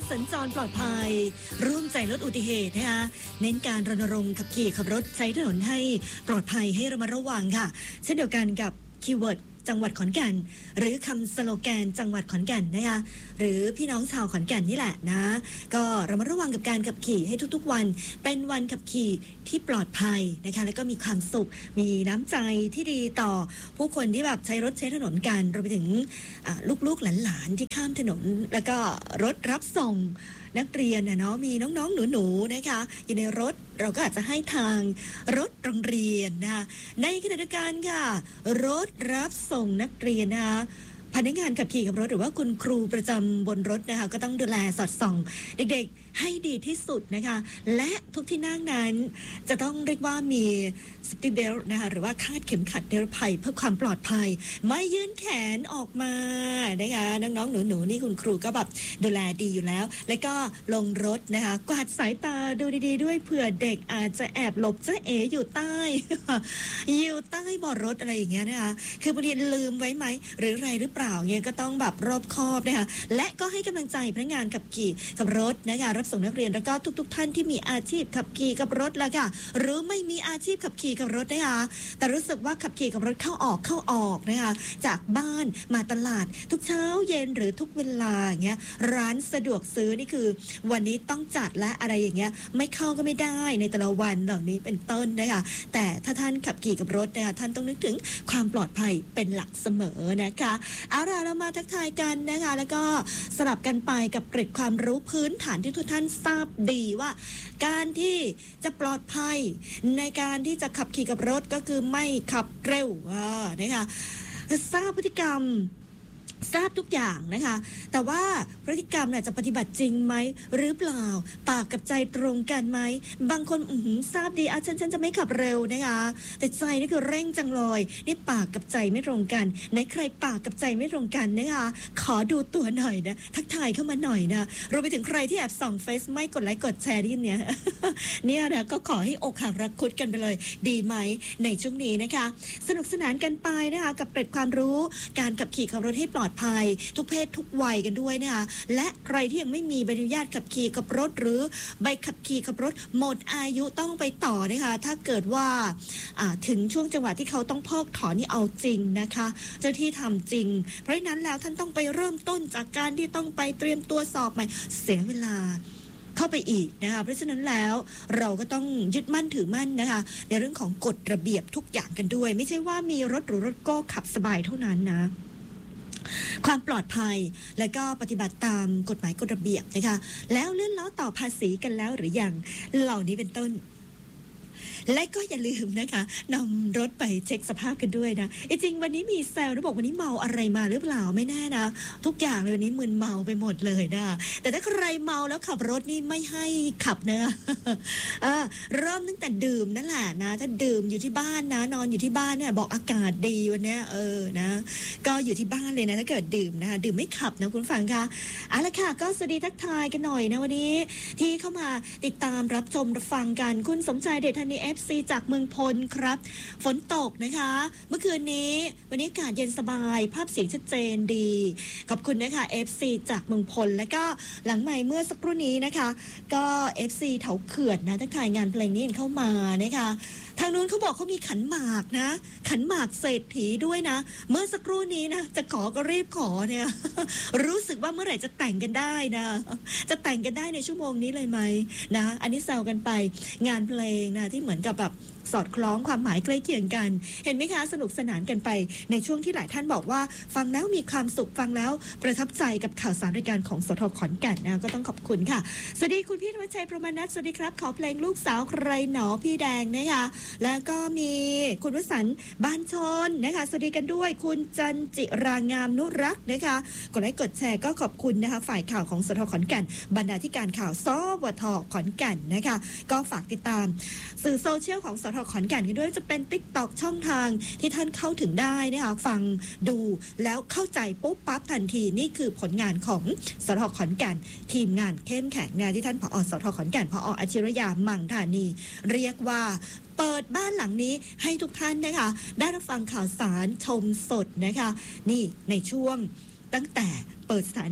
สัญจรปลอดภัยร่วมใจลดอุบัติเหตุนะคะเน้นการรณรงค์ขับขี่ขับรถใช้ถนนให้ปลอดภัยให้ระมัดระวังค่ะเช่นเดียวกันกับคีย์เวิร์ดจังหวัดขอนแก่นหรือคำสโลแกนจังหวัดขอนแก่นนะคะหรือพี่น้องชาวขอนแก่นนี่แหละนะก็ระมัดระวังกับการขับขี่ให้ทุกๆวันเป็นวันขับขี่ที่ปลอดภัยนะคะแล้วก็มีความสุขมีน้ำใจที่ดีต่อผู้คนที่แบบใช้รถใช้ถนนกันรวมไปถึงลูกๆหลานๆที่ข้ามถนนแล้วก็รถรับส่งนักเรียนเนาะมีน้องๆหนูๆนะคะอยู่ในรถเราก็อาจจะให้ทางรถโรงเรียนนะคะในขณะเดียวกันค่ะรถรับส่งนักเรียนนะคะพนักงานขับขี่กับรถหรือว่าคุณครูประจำบนรถนะคะก็ต้องดูแลสอดส่องเด็กๆให้ดีที่สุดนะคะและทุกที่นั่งนั้นจะต้องเรียกว่ามีซิฟตี้เบลต์นะคะหรือว่าคาดเข็มขัดนิรภัยเพื่อความปลอดภัยไม่ยื่นแขนออกมานะคะน้องๆหนูๆนี่คุณครูก็แบบดูแลดีอยู่แล้วแล้วก็ลงรถนะคะกวาดสายตาดูดีๆด้วยเผื่อเด็กอาจจะแอบหลบจะเอ๋อยู่ใต้ อยู่ใต้เบาะรถอะไรอย่างเงี้ยนะคะคือบางทีลืมไว้ไหมหรืออะไรหรือเปล่าเงี้ยก็ต้องแบบรอบคอบนะคะและก็ให้กำลังใจพนักงานขับขี่กับรถนะคะรับส่งนักเรียนแล้วก็ทุกท่านที่มีอาชีพขับขี่กับรถละค่ะหรือไม่มีอาชีพขับขี่กับรถนะคะแต่รู้สึกว่าขับขี่กับรถเข้าออกนะคะจากบ้านมาตลาดทุกเช้าเย็นหรือทุกเวลาอย่างเงี้ยร้านสะดวกซื้อนี่คือวันนี้ต้องจัดและอะไรอย่างเงี้ยไม่เข้าก็ไม่ได้ในแต่ละวันเหล่านี้เป็นต้นนะคะแต่ถ้าท่านขับขี่กับรถนะคะท่านต้องนึกถึงความปลอดภัยเป็นหลักเสมอนะคะเอาล่ะเรามาทักทายกันนะคะแล้วก็สลับกันไปกับเกร็ดความรู้พื้นฐานที่ทุกท่านทราบดีว่าการที่จะปลอดภัยในการที่จะขับขี่กับรถก็คือไม่ขับเร็วนะคะทราบพฤติกรรมทราบทุกอย่างนะคะแต่ว่าพฤติกรรมเนี่ยจะปฏิบัติจริงไหมหรือเปล่าปากกับใจตรงกันไหมบางคนทราบดีฉันจะไม่ขับเร็วนะคะแต่ใจนี่คือเร่งจังเลยนี่ปากกับใจไม่ตรงกันไหนใครปากกับใจไม่ตรงกันนะคะขอดูตัวหน่อยนะทักทายเข้ามาหน่อยนะรวมไปถึงใครที่แอบส่องเฟซไม่กดไลค์กดแชร์ที่เนี่ย เนี่ยนะก็ขอให้อกหักรักคุดกันไปเลยดีไหมในช่วงนี้นะคะสนุกสนานกันไปนะคะกับเกร็ดความรู้การขับขี่ขับรถให้ปลอดภัยทุกเพศทุกวัยกันด้วยนะคะและใครที่ยังไม่มีใบอนุญาตขับขี่กับรถหรือใบขับขี่กับรถหมดอายุต้องไปต่อนะคะถ้าเกิดว่าถึงช่วงจังหวะที่เขาต้องเพิกถอนนี่เอาจริงนะคะเจ้าที่ทำจริงเพราะฉะนั้นแล้วท่านต้องไปเริ่มต้นจากการที่ต้องไปเตรียมตัวสอบใหม่เสียเวลาเข้าไปอีกนะคะเพราะฉะนั้นแล้วเราก็ต้องยึดมั่นถือมั่นนะคะในเรื่องของกฎระเบียบทุกอย่างกันด้วยไม่ใช่ว่ามีรถหรือรถโก้ขับสบายเท่านั้นนะความปลอดภัยและก็ปฏิบัติตามกฎหมายกฎระเบียบนะคะแล้วเลื่อนล้อต่อภาษีกันแล้วหรือยังเหล่านี้เป็นต้นและก็อย่าลืมนะคะนำรถไปเช็คสภาพกันด้วยนะจริงวันนี้มีแซวนะบอกวันนี้เมาอะไรมาหรือเปล่าไม่แน่นะทุกอย่างเลยวันนี้มึนเมาไปหมดเลยนะแต่ถ้าใครเมาแล้วขับรถนี่ไม่ให้ขับนะเริ่มตั้งแต่ดื่มนั่นแหละนะถ้าดื่มอยู่ที่บ้านนะนอนอยู่ที่บ้านเนี่ยบอกอากาศดีวันนี้นะก็อยู่ที่บ้านเลยนะถ้าเกิดดื่มนะคะดื่มไม่ขับนะคุณฟังค่ะเอาละค่ะก็สวัสดีทักทายกันหน่อยนะวันนี้ที่เข้ามาติดตามรับชมรับฟังกันคุณสมใจเดชธานีFC จากเมืองพลครับฝนตกนะคะเมื่อคืนนี้วันนี้อากาศเย็นสบายภาพเสียงชัดเจนดีขอบคุณนะคะ FC จากเมืองพลแล้วก็หลังใหม่เมื่อสักครู่นี้นะคะก็ FC เถาเขื่อนนะทักทายงานเพลงนี้เข้ามานะคะทางนู้นเขาบอกเขามีขันหมากนะขันหมากเศรษฐีด้วยนะเมื่อสักครู่นี้นะจะขอก็รีบขอเนี่ย รู้สึกว่าเมื่อไหร่จะแต่งกันได้นะจะแต่งกันได้ในชั่วโมงนี้เลยไหมนะอันนี้แซวกันไปงานเพลงนะที่เหมือนกับแบบสอดคล้องความหมายใกล้เคียงกันเห็นไหมคะสนุกสนานกันไปในช่วงที่หลายท่านบอกว่าฟังแล้วมีความสุขฟังแล้วประทับใจกับข่าวสารรายการของสทขอนแก่นนะก็ต้องขอบคุณค่ะสวัสดีคุณพี่ธวัชชัยพรหมนัสสวัสดีครับขอเพลงลูกสาวใครหนอพี่แดงนะคะแล้วก็มีคุณวสันต์บ้านชนนะคะสวัสดีกันด้วยคุณจันจิรางามนุรักษ์นะคะกดไลค์กดแชร์ก็ขอบคุณนะคะฝ่ายข่าวของสทขอนแก่นบรรณาธิการข่าวสวทขอนแก่นนะคะก็ฝากติดตามสื่อโซเชียลของสทขอนแก่นกันด้วยจะเป็น TikTok ช่องทางที่ท่านเข้าถึงได้นะคะฟังดูแล้วเข้าใจปุ๊บปั๊บทันทีนี่คือผลงานของสทขอนแก่นทีมงานเข้มแข็งเนี่ยที่ท่านผอ.สทขอนแก่นผอ.อาชิรยามังธานีเรียกว่าเปิดบ้านหลังนี้ให้ทุกท่านนะคะได้รับฟังข่าวสารชมสดนะคะนี่ในช่วงตั้งแต่เปิดสถานี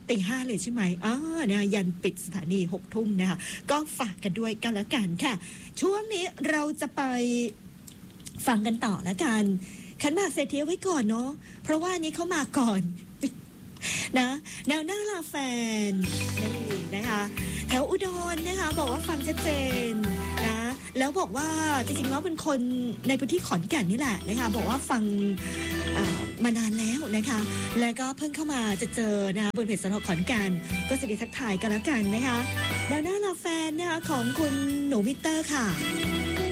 5เลยใช่ไหมนะยันปิดสถานี6 ทุ่มนะคะก็ฝากกันด้วยกันละกันค่ะช่วงนี้เราจะไปฟังกันต่อละกันขันหมากเศรษฐีไว้ก่อนเนาะเพราะว่านี้เขามาก่อนนะแนวหน้าลาแฟนนี่นะคะแถวอุดรนะคะบอกว่าฟังชัดเจนนะแล้วบอกว่าจริงๆแล้วเป็นคนในพื้นที่ขอนแก่นนี่แหละนะคะบอกว่าฟังมานานแล้วนะคะแล้วก็เพิ่งเข้ามาจะเจอนะคะบนเพจสนขอนแก่นก็สวัสดีทักทายกันแล้วกันนะคะแนวหน้าลาแฟนนะคะของคุณหนูมิเตอร์ค่ะ